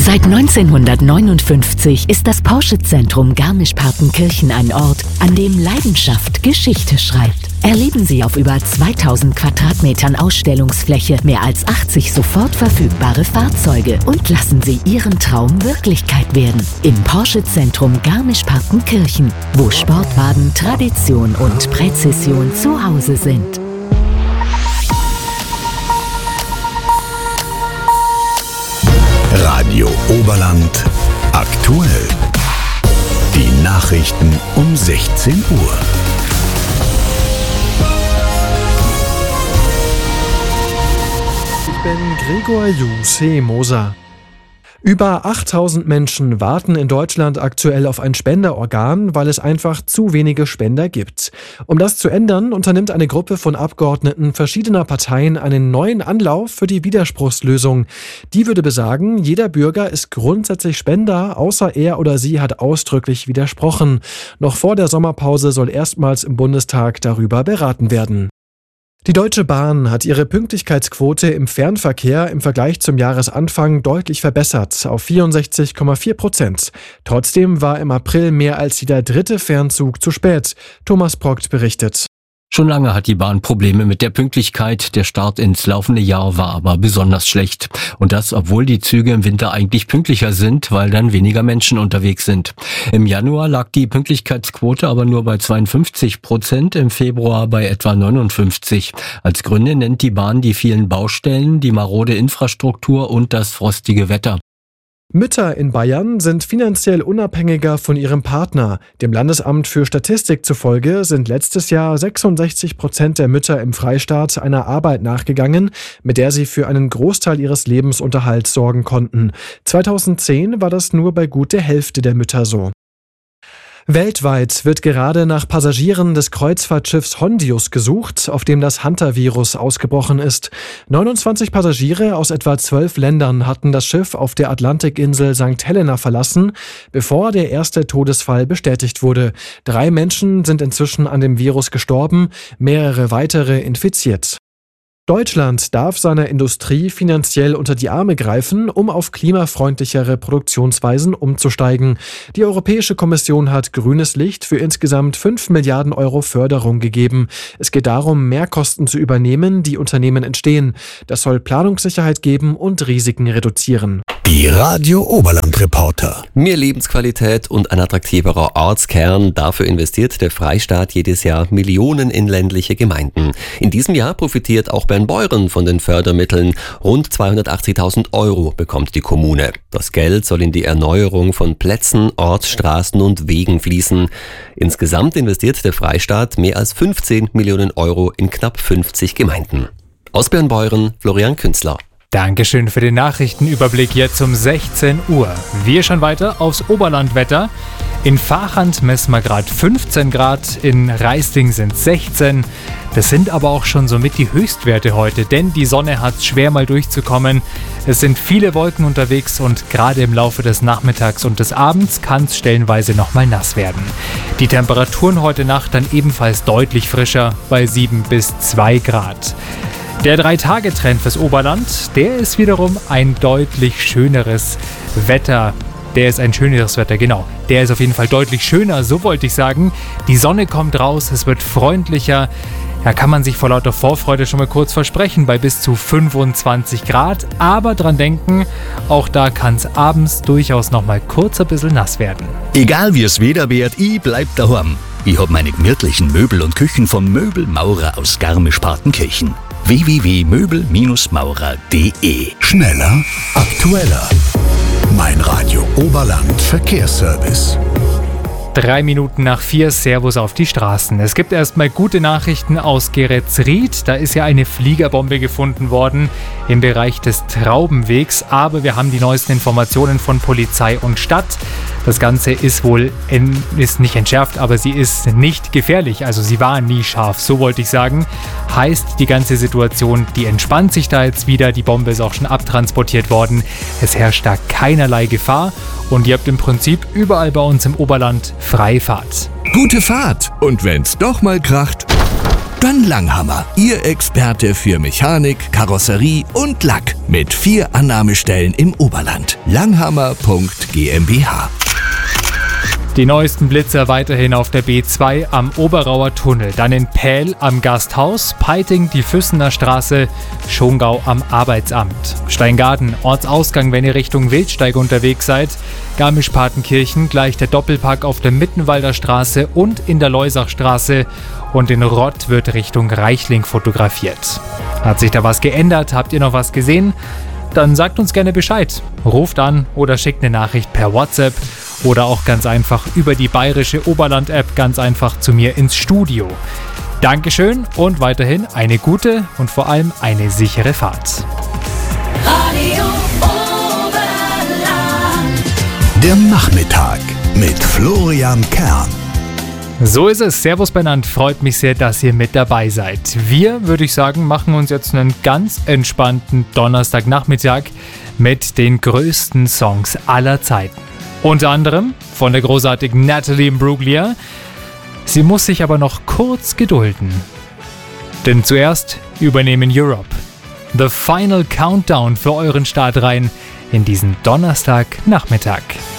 Seit 1959 ist das Porsche-Zentrum Garmisch-Partenkirchen ein Ort, an dem Leidenschaft Geschichte schreibt. Erleben Sie auf über 2000 Quadratmetern Ausstellungsfläche mehr als 80 sofort verfügbare Fahrzeuge und lassen Sie Ihren Traum Wirklichkeit werden. Im Porsche-Zentrum Garmisch-Partenkirchen, wo Sportwagen, Tradition und Präzision zu Hause sind. Radio Oberland aktuell. Die Nachrichten um 16 Uhr. Ich bin Gregor Moser. Über 8000 Menschen warten in Deutschland aktuell auf ein Spenderorgan, weil es einfach zu wenige Spender gibt. Um das zu ändern, unternimmt eine Gruppe von Abgeordneten verschiedener Parteien einen neuen Anlauf für die Widerspruchslösung. Die würde besagen, jeder Bürger ist grundsätzlich Spender, außer er oder sie hat ausdrücklich widersprochen. Noch vor der Sommerpause soll erstmals im Bundestag darüber beraten werden. Die Deutsche Bahn hat ihre Pünktlichkeitsquote im Fernverkehr im Vergleich zum Jahresanfang deutlich verbessert auf 64,4%. Trotzdem war im April mehr als jeder dritte Fernzug zu spät. Thomas Progt berichtet. Schon lange hat die Bahn Probleme mit der Pünktlichkeit. Der Start ins laufende Jahr war aber besonders schlecht. Und das, obwohl die Züge im Winter eigentlich pünktlicher sind, weil dann weniger Menschen unterwegs sind. Im Januar lag die Pünktlichkeitsquote aber nur bei 52%, im Februar bei etwa 59%. Als Gründe nennt die Bahn die vielen Baustellen, die marode Infrastruktur und das frostige Wetter. Mütter in Bayern sind finanziell unabhängiger von ihrem Partner. Dem Landesamt für Statistik zufolge sind letztes Jahr 66% der Mütter im Freistaat einer Arbeit nachgegangen, mit der sie für einen Großteil ihres Lebensunterhalts sorgen konnten. 2010 war das nur bei gut der Hälfte der Mütter so. Weltweit wird gerade nach Passagieren des Kreuzfahrtschiffs Hondius gesucht, auf dem das Hunter-Virus ausgebrochen ist. 29 Passagiere aus etwa 12 Ländern hatten das Schiff auf der Atlantikinsel St. Helena verlassen, bevor der erste Todesfall bestätigt wurde. 3 Menschen sind inzwischen an dem Virus gestorben, mehrere weitere infiziert. Deutschland darf seiner Industrie finanziell unter die Arme greifen, um auf klimafreundlichere Produktionsweisen umzusteigen. Die Europäische Kommission hat grünes Licht für insgesamt 5 Milliarden Euro Förderung gegeben. Es geht darum, Mehrkosten zu übernehmen, die Unternehmen entstehen. Das soll Planungssicherheit geben und Risiken reduzieren. Die Radio Oberland Reporter. Mehr Lebensqualität und ein attraktiverer Ortskern. Dafür investiert der Freistaat jedes Jahr Millionen in ländliche Gemeinden. In diesem Jahr profitiert auch Bernbeuren von den Fördermitteln. Rund 280.000 Euro bekommt die Kommune. Das Geld soll in die Erneuerung von Plätzen, Ortsstraßen und Wegen fließen. Insgesamt investiert der Freistaat mehr als 15 Millionen Euro in knapp 50 Gemeinden. Aus Bernbeuren, Florian Künzler. Dankeschön für den Nachrichtenüberblick jetzt um 16 Uhr. Wir schauen weiter aufs Oberlandwetter. In Vachand messen wir gerade 15 Grad, in Raisting sind 16. Das sind aber auch schon somit die Höchstwerte heute, denn die Sonne hat es schwer mal durchzukommen. Es sind viele Wolken unterwegs und gerade im Laufe des Nachmittags und des Abends kann es stellenweise nochmal nass werden. Die Temperaturen heute Nacht dann ebenfalls deutlich frischer bei 7 bis 2 Grad. Der 3-Tage-Trend fürs Oberland, der ist wiederum ein deutlich schöneres Wetter. Der ist auf jeden Fall deutlich schöner, so wollte ich sagen. Die Sonne kommt raus, es wird freundlicher. Da kann man sich vor lauter Vorfreude schon mal kurz versprechen, bei bis zu 25 Grad. Aber dran denken, auch da kann es abends durchaus noch mal kurz ein bisschen nass werden. Egal wie es Wetter wird, ich bleib daheim. Ich hab meine gemütlichen Möbel und Küchen vom Möbelmaurer aus Garmisch-Partenkirchen. www.möbelmaurer.de. Schneller, aktueller. Mein Radio Oberland Verkehrsservice. 3 Minuten nach 4, Servus auf die Straßen. Es gibt erstmal gute Nachrichten aus Geretzried. Da ist ja eine Fliegerbombe gefunden worden im Bereich des Traubenwegs. Aber wir haben die neuesten Informationen von Polizei und Stadt. Das Ganze ist nicht entschärft, aber sie ist nicht gefährlich. Also sie war nie scharf, so wollte ich sagen. Heißt, die ganze Situation, die entspannt sich da jetzt wieder. Die Bombe ist auch schon abtransportiert worden. Es herrscht da keinerlei Gefahr. Und ihr habt im Prinzip überall bei uns im Oberland Freifahrt. Gute Fahrt! Und wenn's doch mal kracht, Dann Langhammer, Ihr Experte für Mechanik, Karosserie und Lack mit 4 Annahmestellen im Oberland. Langhammer.GmbH. Die neuesten Blitzer weiterhin auf der B2 am Oberauer Tunnel, dann in Pähl am Gasthaus, Peiting die Füssener Straße, Schongau am Arbeitsamt, Steingarten, Ortsausgang, wenn ihr Richtung Wildsteig unterwegs seid, Garmisch-Partenkirchen, gleich der Doppelpack auf der Mittenwalder Straße und in der Leusachstraße und in Rott wird Richtung Reichling fotografiert. Hat sich da was geändert? Habt ihr noch was gesehen? Dann sagt uns gerne Bescheid. Ruft an oder schickt eine Nachricht per WhatsApp oder auch ganz einfach über die bayerische Oberland-App ganz einfach zu mir ins Studio. Dankeschön und weiterhin eine gute und vor allem eine sichere Fahrt. Radio Oberland. Der Nachmittag mit Florian Kern. So ist es. Servus benannt. Freut mich sehr, dass ihr mit dabei seid. Wir, würde ich sagen, machen uns jetzt einen ganz entspannten Donnerstagnachmittag mit den größten Songs aller Zeiten. Unter anderem von der großartigen Natalie Imbruglia. Sie muss sich aber noch kurz gedulden. Denn zuerst übernehmen Europe. The Final Countdown für euren Start rein in diesen Donnerstagnachmittag.